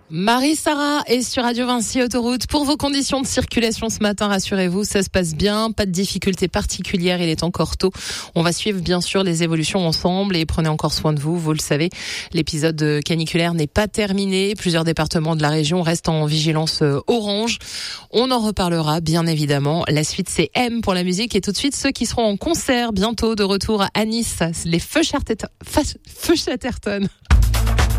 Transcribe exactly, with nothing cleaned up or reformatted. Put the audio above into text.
Marie-Sarah est sur Radio Vinci Autoroute. Pour vos conditions de circulation ce matin, rassurez-vous, ça se passe bien. Pas de difficultés particulières, il est encore tôt. On va suivre bien sûr les évolutions ensemble et prenez encore soin de vous. Vous le savez, l'épisode caniculaire n'est pas terminé. Plusieurs départements de la région restent en vigilance orange. On en reparlera bien évidemment. La suite, c'est M pour la musique et tout de suite ceux qui seront en concert bientôt de retour à Nice, les Feu Chatterton.